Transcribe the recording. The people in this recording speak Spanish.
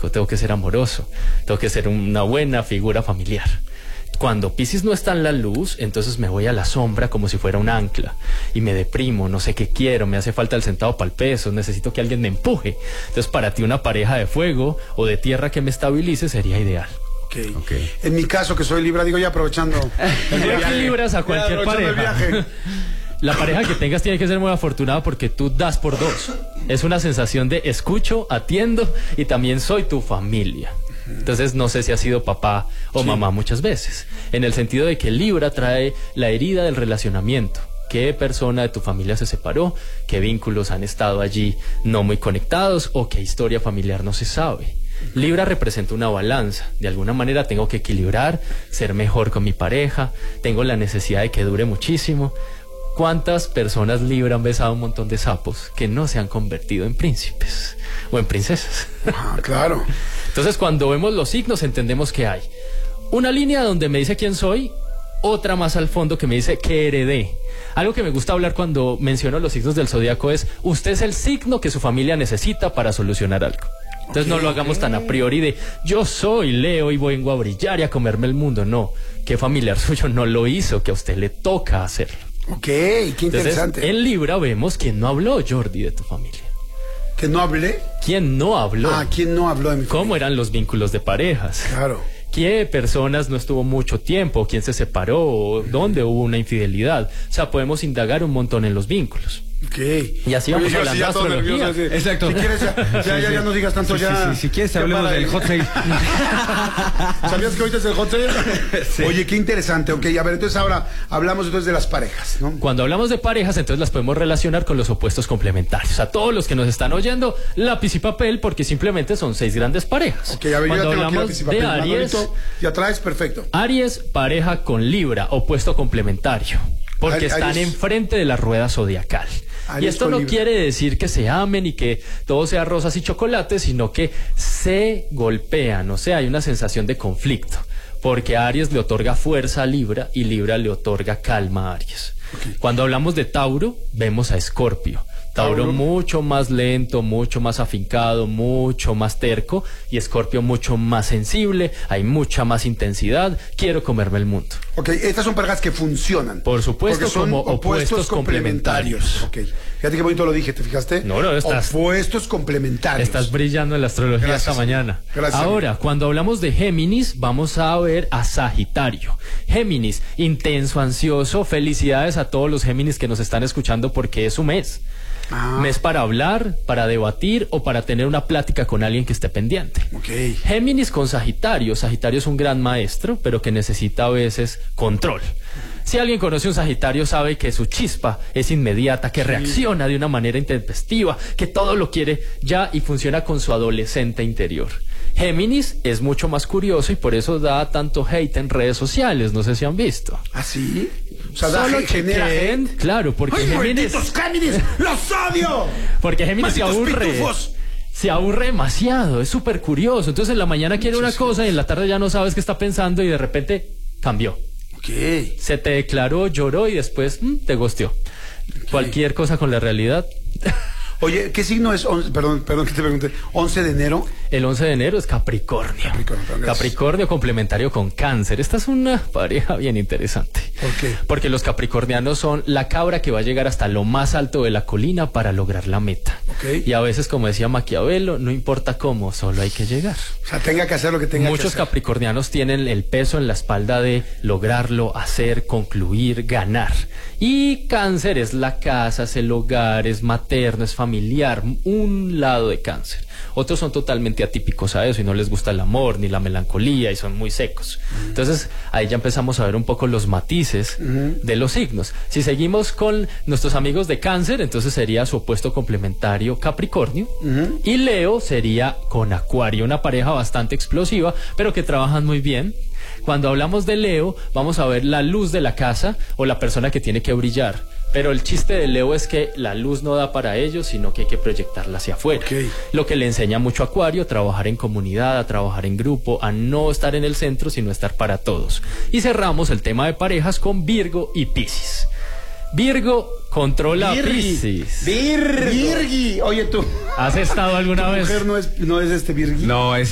romántico, tengo que ser amoroso, tengo que ser una buena figura familiar. Cuando Piscis no está en la luz, entonces me voy a la sombra como si fuera un ancla y me deprimo, no sé qué quiero, me hace falta el centavo para el peso, necesito que alguien me empuje. Entonces para ti una pareja de fuego o de tierra que me estabilice sería ideal. Okay. En mi caso, que soy Libra, digo ya aprovechando el viaje. Libras a cualquier pareja. La pareja que tengas tiene que ser muy afortunada porque tú das por dos. Es una sensación de escucho, atiendo y también soy tu familia. Entonces no sé si has sido papá o mamá muchas veces, en el sentido de que Libra trae la herida del relacionamiento. ¿Qué persona de tu familia se separó? ¿Qué vínculos han estado allí no muy conectados? ¿O qué historia familiar no se sabe? Libra representa una balanza. De alguna manera tengo que equilibrar, ser mejor con mi pareja, tengo la necesidad de que dure muchísimo. ¿Cuántas personas Libra han besado un montón de sapos que no se han convertido en príncipes o en princesas? Ah, claro. Entonces, cuando vemos los signos, entendemos que hay una línea donde me dice quién soy, otra más al fondo que me dice qué heredé. Algo que me gusta hablar cuando menciono los signos del zodiaco es: usted es el signo que su familia necesita para solucionar algo. Entonces no lo hagamos tan a priori de yo soy Leo y vengo a brillar y a comerme el mundo. No, ¿qué familiar suyo no lo hizo? Que a usted le toca hacerlo. Ok, qué interesante. Entonces, en Libra vemos quién no habló, Jordi, de tu familia. ¿Que no hablé? ¿Quién no habló? ¿Quién no habló de mi familia? ¿Cómo eran los vínculos de parejas? Claro. ¿Qué personas no estuvo mucho tiempo? ¿Quién se separó? ¿Dónde hubo una infidelidad? O sea, podemos indagar un montón en los vínculos. Ok. Y así vamos hablando de astrología. Exacto. Si quieres, ya no digas tanto ya. Si quieres, hablemos del hot sale. ¿Sabías que ahorita es el hot sale? Sí. Oye, qué interesante. Ok, a ver, entonces ahora hablamos entonces de las parejas, ¿no? Cuando hablamos de parejas, entonces las podemos relacionar con los opuestos complementarios. A todos los que nos están oyendo, lápiz y papel, porque simplemente son 6 grandes parejas. Ok, a ver, cuando yo ya tengo hablamos lápiz y papel. de Aries, ya traes, perfecto. Aries, pareja con Libra, opuesto complementario, porque están enfrente de la rueda zodiacal. Y esto no quiere decir que se amen y que todo sea rosas y chocolates, sino que se golpean, o sea, hay una sensación de conflicto, porque Aries le otorga fuerza a Libra y Libra le otorga calma a Aries. Okay. Cuando hablamos de Tauro, vemos a Escorpio. Tauro mucho más lento, mucho más afincado, mucho más terco, y Escorpio mucho más sensible, hay mucha más intensidad, quiero comerme el mundo. Ok, estas son parejas que funcionan. Por supuesto, son como opuestos complementarios. Ok, fíjate qué bonito lo dije, ¿te fijaste? No, estás... Opuestos complementarios. Estás brillando en la astrología esta mañana. Gracias. Ahora, cuando hablamos de Géminis, vamos a ver a Sagitario. Géminis, intenso, ansioso, felicidades a todos los Géminis que nos están escuchando porque es su mes. Mes para hablar, para debatir o para tener una plática con alguien que esté pendiente. Okay. Géminis con Sagitario. Sagitario es un gran maestro, pero que necesita a veces control. Si alguien conoce un Sagitario sabe que su chispa es inmediata, que reacciona de una manera intempestiva, que todo lo quiere ya y funciona con su adolescente interior. Géminis es mucho más curioso y por eso da tanto hate en redes sociales, no sé si han visto. ¿Ah, sí? O sea, solo chequen, claro, porque ¡ay, Géminis... malditos Géminis! ¡Los odio! Porque Géminis se aburre. Pitufos. Se aburre demasiado, es súper curioso. Entonces en la mañana quiere una cosa y en la tarde ya no sabes qué está pensando y de repente cambió. Okay. Se te declaró, lloró y después te gosteó. Okay. Cualquier cosa con la realidad. Oye, ¿qué signo es? Perdón que te pregunte. 11 de enero. El 11 de enero es Capricornio. Capricornio complementario con Cáncer. Esta es una pareja bien interesante. ¿Por qué? Porque los capricornianos son la cabra que va a llegar hasta lo más alto de la colina para lograr la meta. Okay. Y a veces, como decía Maquiavelo, no importa cómo, solo hay que llegar. O sea, tenga que hacer lo que tenga que hacer. Muchos capricornianos tienen el peso en la espalda de lograrlo, hacer, concluir, ganar. Y Cáncer es la casa, es el hogar, es materno, es familiar, un lado de Cáncer. Otros son totalmente atípicos a eso y no les gusta el amor ni la melancolía y son muy secos. Entonces ahí ya empezamos a ver un poco los matices de los signos. Si seguimos con nuestros amigos de Cáncer, entonces sería su opuesto complementario Capricornio, y Leo sería con Acuario, una pareja bastante explosiva pero que trabajan muy bien. Cuando hablamos de Leo, vamos a ver la luz de la casa o la persona que tiene que brillar. Pero el chiste de Leo es que la luz no da para ellos, sino que hay que proyectarla hacia afuera. Okay. Lo que le enseña mucho a Acuario, a trabajar en comunidad, a trabajar en grupo, a no estar en el centro, sino estar para todos. Y cerramos el tema de parejas con Virgo y Piscis. Virgo controla a Piscis. Virgi. Oye, tú. ¿Has estado alguna vez? ¿Tu mujer no es Virgi? No, es